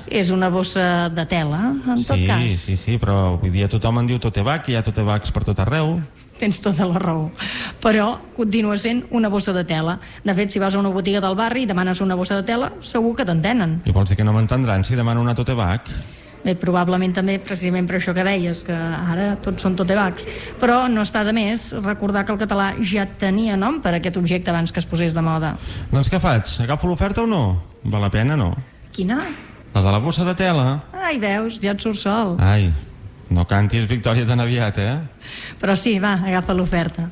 És una bossa de tela, en tot cas. Sí, però avui dia tothom en diu tote bag, hi ha tote bags per tot arreu. Tens tota la raó. Però continua sent una bossa de tela. De fet, si vas a una botiga del barri i demanes una bossa de tela, segur que t'entenen. I vols dir que no m'entendran si demano una tote bag? Bé, probablement també precisament per això que deies, que ara tots són tote bags. Però no està de més recordar que el català ja tenia nom per aquest objecte abans que es posés de moda. Doncs què faig? Agafo l'oferta o no? Val la pena, no? Quina? La de la bossa de tela. Ai, veus, ja et surt sol. Ai, no cantis victòria tan aviat, Però sí, va, agafa l'oferta.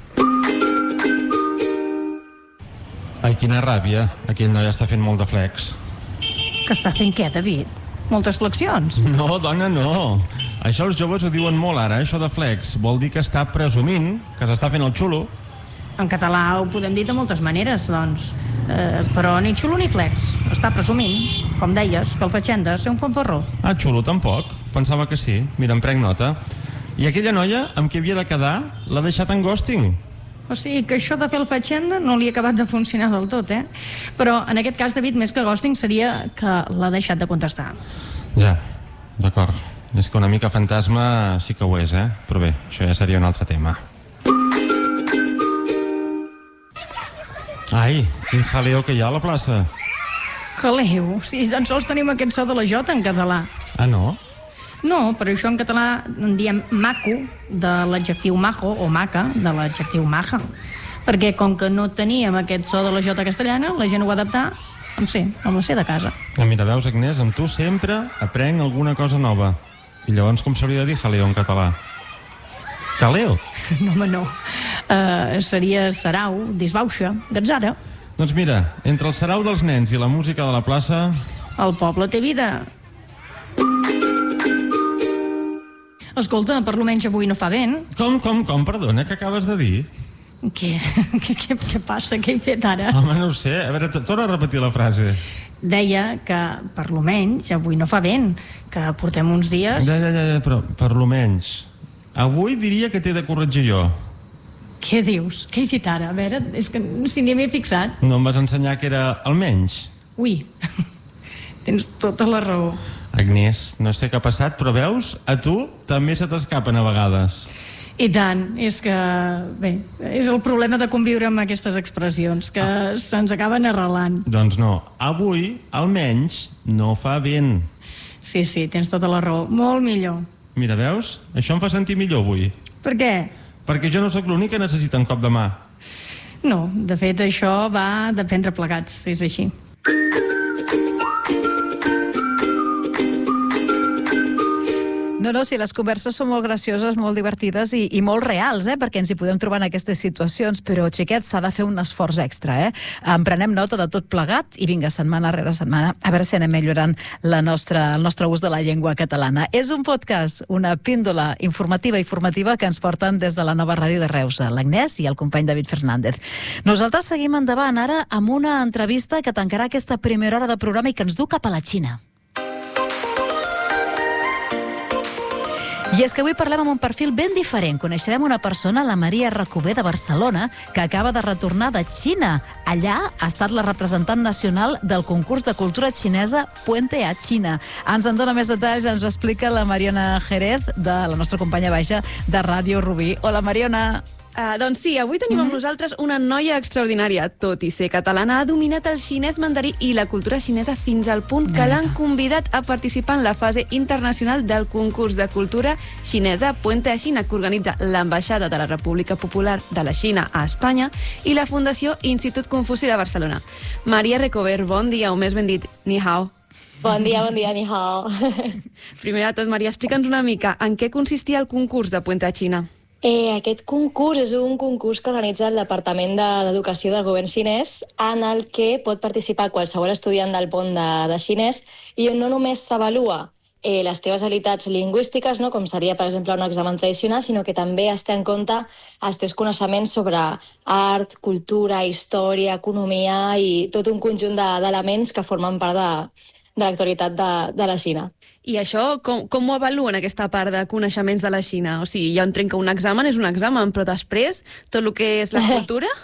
Ai, quina ràbia. Aquell noi està fent molt de flex. Que està fent què, David? Moltes flexions? No, dona, no. Això els joves ho diuen molt ara, això de flex. Vol dir que està presumint, que s'està fent el xulo. En català ho podem dir de moltes maneres, doncs. Però ni xulo ni flex. Està presumint, com deies, que el fatxenda ser un fanfarró. Ah, xulo tampoc. Pensava que sí. Mira, em prenc nota. I aquella noia amb qui havia de quedar l'ha deixat en ghosting. O sigui que això de fer el fatxenda no li ha acabat de funcionar del tot, Però en aquest cas, David, més que ghosting seria que l'ha deixat de contestar. Ja, d'acord. És que una mica fantasma sí que ho és, Però bé, això ja seria un altre tema. Ai, quin jaleo que hi ha a la plaça. Jaleo? Si tan sols tenim aquest so de la Jota en català. Ah, no? No, per això en català en diem maco, de l'adjectiu majo, o maca, de l'adjectiu maja. Perquè com que no teníem aquest so de la Jota castellana, la gent ho va adaptar amb la C de casa. Mira, veus, Agnès, amb tu sempre aprenc alguna cosa nova. I llavors com s'hauria de dir jaleo en català? Caleo? No, home, no. Seria sarau, disbauxa, gatzara. Doncs mira, entre el sarau dels nens i la música de la plaça... El poble té vida. Escolta, per lo menys avui no fa vent. Com? Perdona, què acabes de dir? Què passa? Què he fet ara? Home, no ho sé. A veure, torna a repetir la frase. Deia que per lo menys avui no fa vent, que portem uns dies... Ja, però per lo menys... Avui diria que t'he de corregir jo. Què dius? Què he dit ara? A veure, és que si ni m'he fixat. No em vas ensenyar que era almenys? Ui, tens tota la raó. Agnès, no sé què ha passat, però veus, a tu també se t'escapen a vegades. I tant, és que, bé, és el problema de conviure amb aquestes expressions, que se'ns acaben arrelant. Doncs no, avui, almenys, no fa vent. Sí, tens tota la raó, molt millor. Mira, veus? Això em fa sentir millor avui. Per què? Perquè jo no sóc l'únic que necessita un cop de mà. No, de fet, això va dependre plegats, és així. No, si les converses són molt gracioses, molt divertides i molt reals, perquè ens hi podem trobar en aquestes situacions, però, xiquets, s'ha de fer un esforç extra, En prenem nota de tot plegat i vinga, setmana rere setmana, a veure si anem millorant el nostre ús de la llengua catalana. És un podcast, una píndola informativa i formativa que ens porten des de la nova ràdio de Reus, l'Agnès i el company David Fernández. Nosaltres seguim endavant ara amb una entrevista que tancarà aquesta primera hora de programa i que ens du cap a la Xina. I és que avui parlem amb un perfil ben diferent. Coneixerem una persona, la Maria Recober de Barcelona, que acaba de retornar de Xina. Allà ha estat la representant nacional del concurs de cultura xinesa Puente a China. Ens en dona més detalls, ens ho explica la Mariona Jerez, de la nostra companya baixa de Ràdio Rubí. Hola, Mariona. Doncs sí, avui tenim amb nosaltres una noia extraordinària. Tot i ser catalana, ha dominat el xinès mandarí i la cultura xinesa fins al punt que l'han convidat a participar en la fase internacional del concurs de cultura xinesa Puente a Xina, que organitza l'Ambaixada de la República Popular de la Xina a Espanya i la Fundació Institut Confuci de Barcelona. Maria Recober, bon dia, o més ben dit, ni hao. Bon dia, ni hao. Primer de tot, Maria, explica'ns una mica en què consistia el concurs de Puente a Xina. Aquest concurs és un concurs que organitza el Departament d'Educació del govern xinès, en el que pot participar qualsevol estudiant del pont de xinès i on no només s'avalua les teves habilitats lingüístiques, com seria, per exemple, un examen tradicional, sinó que també es té en compte els teus coneixements sobre art, cultura, història, economia i tot un conjunt d'elements que formen part de l'actualitat de la Xina. I això, com ho avaluen, aquesta part de coneixements de la Xina? O sigui, ja entenc que un examen és un examen, però després, tot el que és la cultura...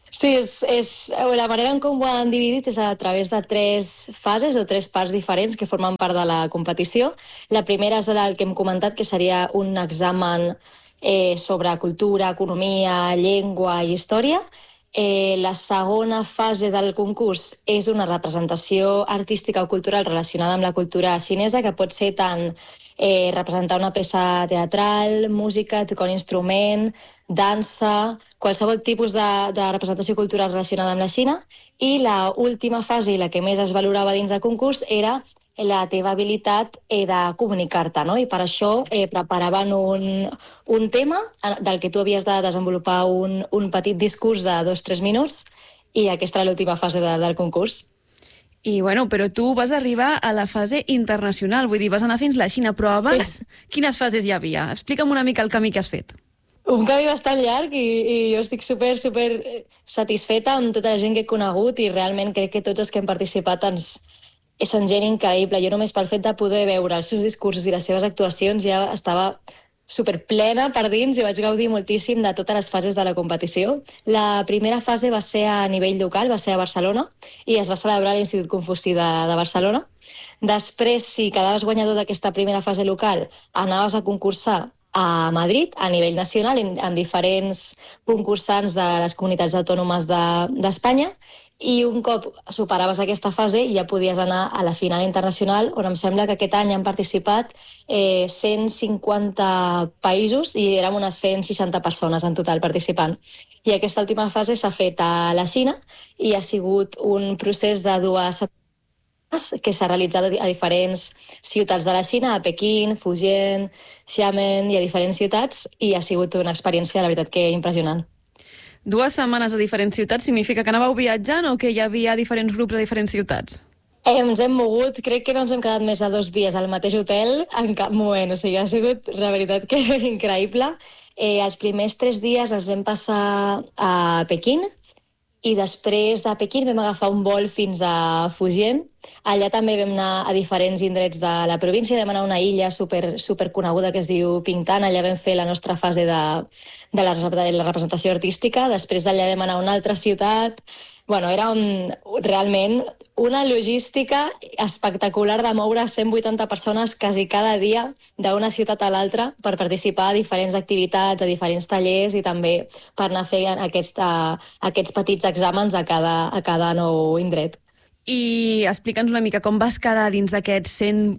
Sí, la manera en com ho han dividit és a través de 3 fases o 3 parts diferents que formen part de la competició. La primera és el que hem comentat, que seria un examen sobre cultura, economia, llengua i història. La segona fase del concurs és una representació artística o cultural relacionada amb la cultura xinesa, que pot ser tant representar una peça teatral, música, tocar un instrument, dansa, qualsevol tipus de representació cultural relacionada amb la Xina. I la última fase, i la que més es valorava dins del concurs, era la teva habilitat de comunicar-te, no? I per això preparaven un tema del que tu havies de desenvolupar un petit discurs de 2-3 minuts, i aquesta era l'última fase del concurs. I, bueno, però tu vas arribar a la fase internacional, vull dir, vas anar fins a la Xina, però abans, quines fases hi havia? Explica'm una mica el camí que has fet. Un camí bastant llarg i jo estic super satisfeta amb tota la gent que he conegut, i realment crec que tots els que hem participat són gent increïble. Jo només pel fet de poder veure els seus discursos i les seves actuacions ja estava superplena per dins i vaig gaudir moltíssim de totes les fases de la competició. La primera fase va ser a nivell local, va ser a Barcelona, i es va celebrar a l'Institut Confuci de Barcelona. Després, si quedaves guanyador d'aquesta primera fase local, anaves a concursar a Madrid, a nivell nacional, amb diferents concursants de les comunitats autònomes d'Espanya, i un cop superaves aquesta fase ja podies anar a la final internacional, on em sembla que aquest any han participat 150 països i érem unes 160 persones en total participant. I aquesta última fase s'ha fet a la Xina i ha sigut un procés de 2 setmanes que s'ha realitzat a diferents ciutats de la Xina, a Pequín, Fujian, Xiamen i a diferents ciutats, i ha sigut una experiència, la veritat, que impressionant. 2 setmanes a diferents ciutats significa que anàveu viatjant o que hi havia diferents grups a diferents ciutats? Ens hem mogut, crec que no ens hem quedat més de 2 dies al mateix hotel en cap moment, o sigui, ha sigut, la veritat, que increïble. Els primers 3 dies els vam passar a Pequín, i després de Pequín vam agafar un vol fins a Fujian. Allà també vam anar a diferents indrets de la província, vam anar a una illa super coneguda que es diu Pingtan. Allà vam fer la nostra fase de la representació artística. Després d'allà vam anar a una altra ciutat. Bueno, era realment una logística espectacular de moure 180 persones quasi cada dia d'una ciutat a l'altra per participar a diferents activitats, a diferents tallers, i també per anar fent aquests petits exàmens a cada nou indret. I explica'ns una mica com vas quedar dins d'aquests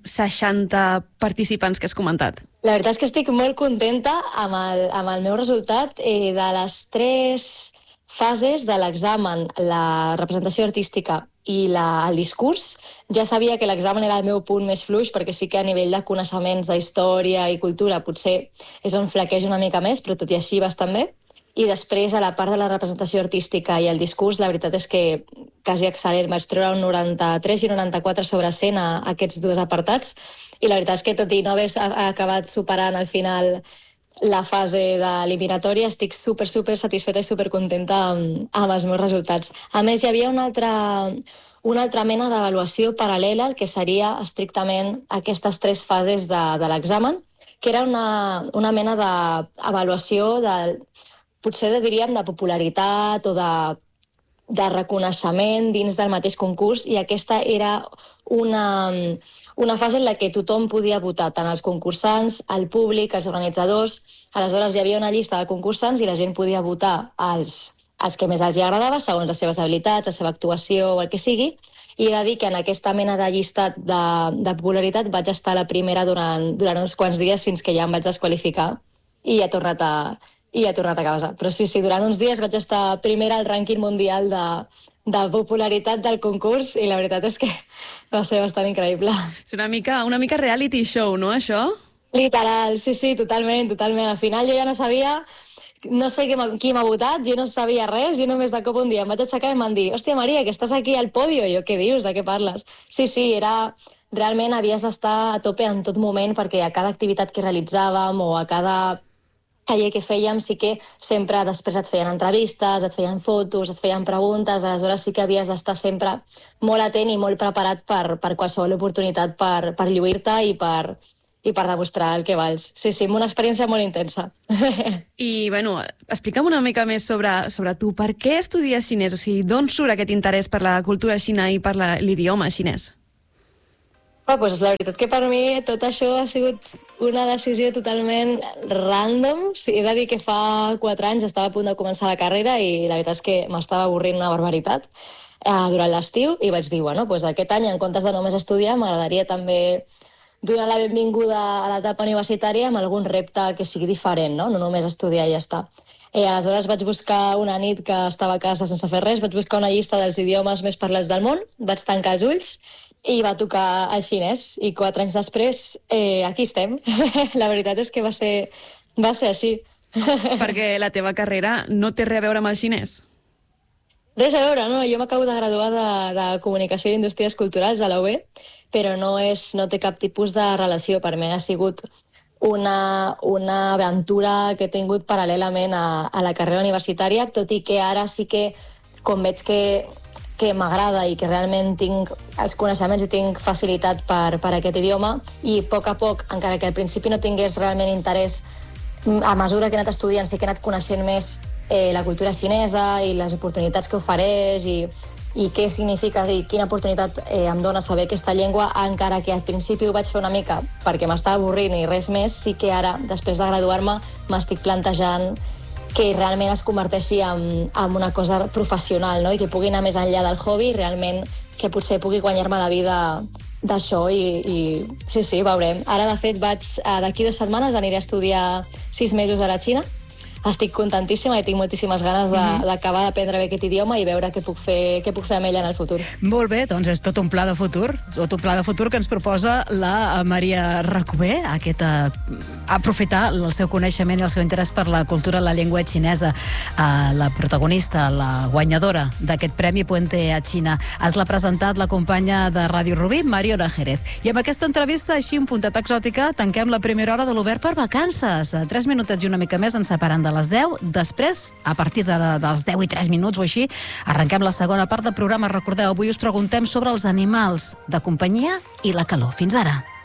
160 participants que has comentat. La veritat és que estic molt contenta amb el meu resultat. De les 3 fases de l'examen, la representació artística i el discurs, ja sabia que l'examen era el meu punt més fluix, perquè sí que a nivell de coneixements d'història i cultura potser és on flaquejo una mica més, però tot i així bastant bé. I després, a la part de la representació artística i el discurs, la veritat és que quasi excel·lent. Vaig treure un 93 i un 94 sobre 100 a aquests 2 apartats, i la veritat és que, tot i no haver acabat superant al final la fase d'eliminatòria, estic super satisfeta i supercontenta amb els meus resultats. A més, hi havia una altra mena d'avaluació paral·lela, que seria estrictament aquestes 3 fases de l'examen, que era una mena d'avaluació potser diríem de popularitat o de reconeixement dins del mateix concurs, i aquesta era una fase en la que tothom podia votar, tant els concursants, el públic, els organitzadors. Aleshores hi havia una llista de concursants i la gent podia votar els que més els agradava, segons les seves habilitats, la seva actuació o el que sigui. I he de dir que en aquesta mena de llistat de popularitat vaig estar la primera durant uns quants dies, fins que ja em vaig desqualificar i he tornat a casa. Però sí, durant uns dies vaig estar primera al rànquing mundial de popularitat del concurs, i la veritat és que va ser bastant increïble. És una mica reality show, no, això? Literal, sí, totalment. Al final jo ja no sabia, no sé qui m'ha votat, jo no sabia res, jo només de cop un dia em vaig aixecar i em van dir: hòstia, Maria, que estàs aquí al podio. I jo, què dius, de què parles? Sí, realment havies d'estar a tope en tot moment, perquè a cada activitat que realitzàvem o a cada taller que fèiem sí que sempre després et feien entrevistes, et feien fotos, et feien preguntes. Aleshores sí que havies d'estar sempre molt atent i molt preparat per qualsevol oportunitat per lluir-te i i per demostrar el que vals. Sí, una experiència molt intensa. I, bueno, explica'm una mica més sobre tu. Per què estudies xinès? O sigui, d'on surt aquest interès per la cultura xina i per l'idioma xinès? Doncs la veritat que per mi tot això ha sigut una decisió totalment random. Sí, he de dir que fa 4 anys estava a punt de començar la carrera i la veritat és que m'estava avorrint una barbaritat durant l'estiu i vaig dir, doncs aquest any, en comptes de només estudiar, m'agradaria també donar la benvinguda a l'etapa universitària amb algun repte que sigui diferent, no només estudiar i ja està. Aleshores vaig buscar una nit que estava a casa sense fer res, vaig buscar una llista dels idiomes més parlats del món, vaig tancar els ulls i va tocar el xinès. I 4 anys després, aquí estem. La veritat és que va ser així. Perquè la teva carrera no té res a veure amb el xinès? Res a veure, no? Jo m'acabo de graduar de Comunicació i Indústries Culturals a la UB, però no té cap tipus de relació. Per mi ha sigut una aventura que he tingut paral·lelament a la carrera universitària, tot i que ara sí que, com veig que m'agrada i que realment tinc els coneixements i tinc facilitat per aquest idioma, i a poc, encara que al principi no tingués realment interès, a mesura que he anat estudiant sí que he anat coneixent més la cultura xinesa i les oportunitats que ofereix i què significa i quina oportunitat em dona saber aquesta llengua, encara que al principi ho vaig fer una mica perquè m'estava avorrint i res més, sí que ara, després de graduar-me, m'estic plantejant que realment es converteixi en una cosa professional, no? I que pugui anar més enllà del hobby, realment que potser pugui guanyar-me la vida d'això i sí, veurem. Ara, de fet, d'aquí 2 setmanes aniré a estudiar 6 mesos a la Xina. Estic contentíssima i tinc moltíssimes ganes d'acabar d'aprendre bé aquest idioma i veure què puc fer amb ella en el futur. Molt bé, doncs és tot un pla de futur, que ens proposa la Maria Recober, aprofitar el seu coneixement i el seu interès per la cultura, la llengua xinesa. La protagonista, la guanyadora d'aquest Premi Puente a Xina. L'ha presentat la companya de Ràdio Rubí, Mariona Jerez. I amb aquesta entrevista, així un puntet exòtica, tanquem la primera hora de l'Obert per vacances. 3 minutets i una mica més ens separen de les 10. Després, a partir dels 10 i 3 minuts o així, arrenquem la segona part del programa. Recordeu, avui us preguntem sobre els animals de companyia i la calor. Fins ara.